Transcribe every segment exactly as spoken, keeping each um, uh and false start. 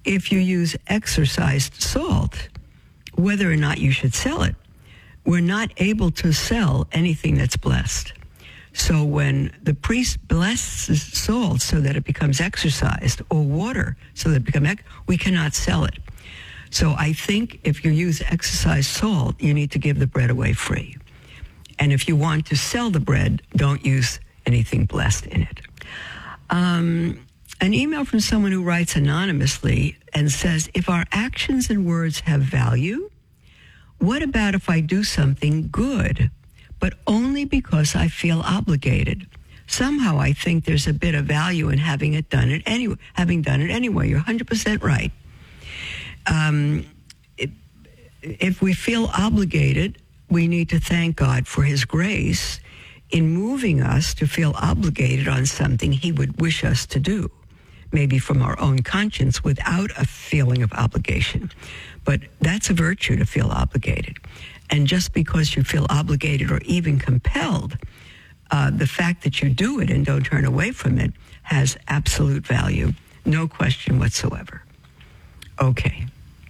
if you use exorcised salt, whether or not you should sell it, we're not able to sell anything that's blessed. So when the priest blesses salt so that it becomes exorcised, or water so that it becomes, ex- we cannot sell it. So I think if you use exorcised salt, you need to give the bread away free. And if you want to sell the bread, don't use anything blessed in it. Um, an email from someone who writes anonymously and says, if our actions and words have value, what about if I do something good, but only because I feel obligated? Somehow I think there's a bit of value in having it done it anyway, having done it anyway. You're one hundred percent right. Um, if, if we feel obligated, we need to thank God for his grace in moving us to feel obligated on something he would wish us to do, maybe from our own conscience without a feeling of obligation. But that's a virtue, to feel obligated. And just because you feel obligated or even compelled, uh, the fact that you do it and don't turn away from it has absolute value, no question whatsoever. Okay.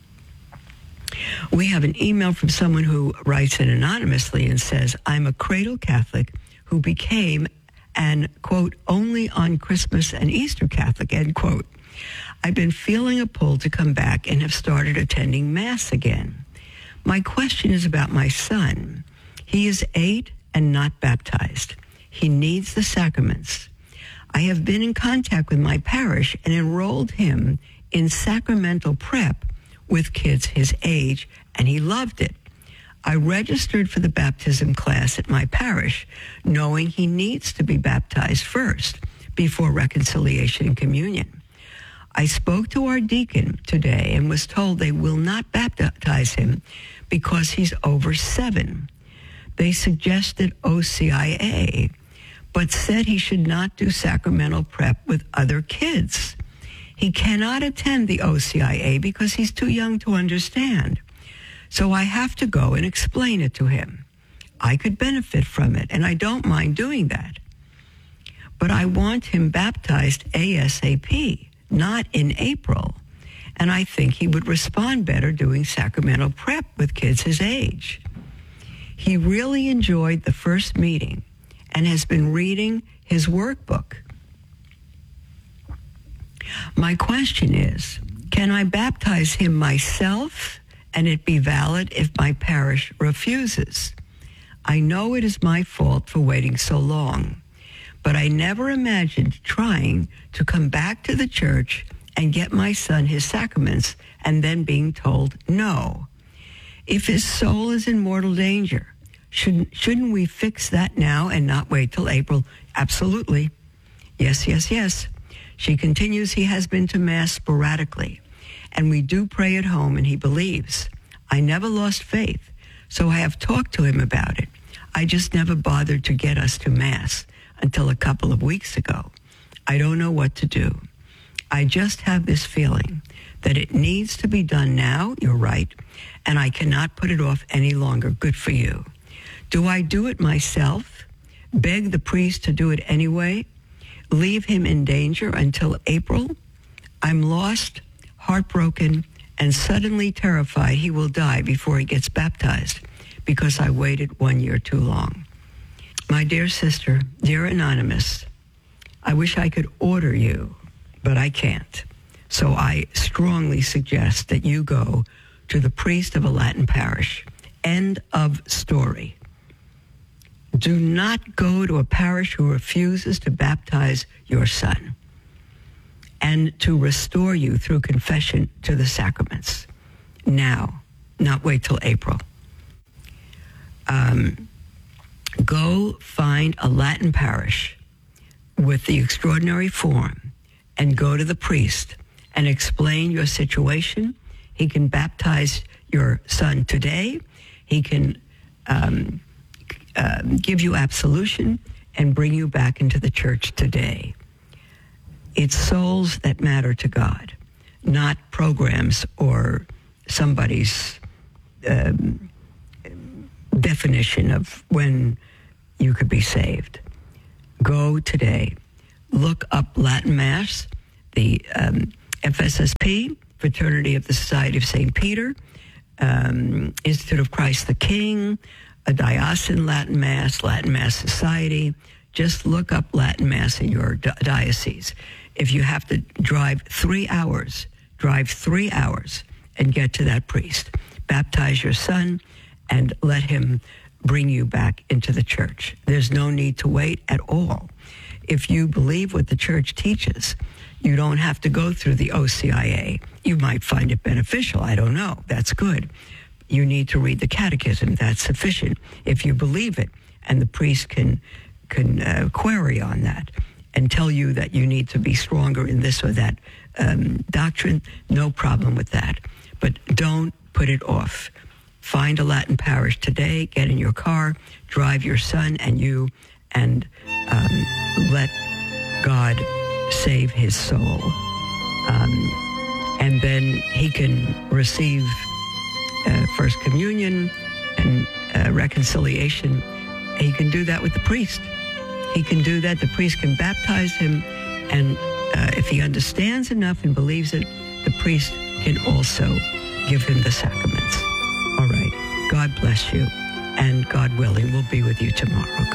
We have an email from someone who writes it anonymously and says, I'm a cradle Catholic who became an, quote, only on Christmas and Easter Catholic, end quote. I've been feeling a pull to come back and have started attending Mass again. My question is about my son. He is eight and not baptized. He needs the sacraments. I have been in contact with my parish and enrolled him in sacramental prep with kids his age, and he loved it. I registered for the baptism class at my parish, knowing he needs to be baptized first before reconciliation and communion. I spoke to our deacon today and was told they will not baptize him because he's over seven. They suggested O C I A, but said he should not do sacramental prep with other kids. He cannot attend the O C I A because he's too young to understand. So I have to go and explain it to him. I could benefit from it, and I don't mind doing that. But I want him baptized ASAP, not in April. And I think he would respond better doing sacramental prep with kids his age. He really enjoyed the first meeting and has been reading his workbook. My question is, can I baptize him myself and it be valid if my parish refuses? I know it is my fault for waiting so long, but I never imagined trying to come back to the church and get my son his sacraments and then being told no. If his soul is in mortal danger, shouldn't, shouldn't we fix that now and not wait till April? Absolutely. Yes, yes, yes. She continues, he has been to Mass sporadically, and we do pray at home, and he believes. I never lost faith, so I have talked to him about it. I just never bothered to get us to Mass until a couple of weeks ago. I don't know what to do. I just have this feeling that it needs to be done now, you're right, and I cannot put it off any longer. Good for you. Do I do it myself? Beg the priest to do it anyway? Leave him in danger until April? I'm lost, heartbroken, and suddenly terrified he will die before he gets baptized because I waited one year too long. My dear sister, dear Anonymous, I wish I could order you, but I can't. So I strongly suggest that you go to the priest of a Latin parish. End of story. Do not go to a parish who refuses to baptize your son and to restore you through confession to the sacraments. Now, not wait till April. Um, go find a Latin parish with the extraordinary form and go to the priest and explain your situation. He can baptize your son today. He can um, uh, give you absolution and bring you back into the church today. It's souls that matter to God, not programs or somebody's um, definition of when you could be saved. Go today. Look up Latin Mass, the um, F S S P, Fraternity of the Society of Saint Peter, um, Institute of Christ the King, a diocesan Latin Mass, Latin Mass Society. Just look up Latin Mass in your di- diocese. If you have to drive three hours, drive three hours and get to that priest. Baptize your son and let him bring you back into the church. There's no need to wait at all. If you believe what the church teaches, you don't have to go through the O C I A. You might find it beneficial. I don't know. That's good. You need to read the catechism. That's sufficient. If you believe it, and the priest can can uh, query on that and tell you that you need to be stronger in this or that um, doctrine, no problem with that. But don't put it off. Find a Latin parish today, get in your car, drive your son and you, and um, let God save his soul. Um, and then he can receive uh, First Communion and uh, reconciliation. He can do that with the priest. He can do that. The priest can baptize him. And uh, if he understands enough and believes it, the priest can also give him the sacraments. All right. God bless you. And God willing, we'll be with you tomorrow. God